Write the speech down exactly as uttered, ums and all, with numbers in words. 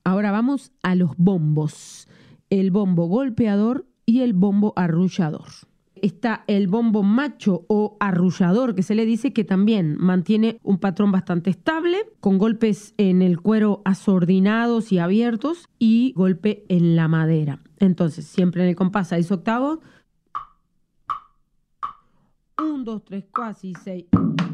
Ahora vamos a los bombos. El bombo golpeador y el bombo arrullador. Está el bombo macho o arrullador, que se le dice, que también mantiene un patrón bastante estable, con golpes en el cuero asordinados y abiertos y golpe en la madera. Entonces, siempre en el compás seis octavos. uno, dos, tres, cuatro, seis.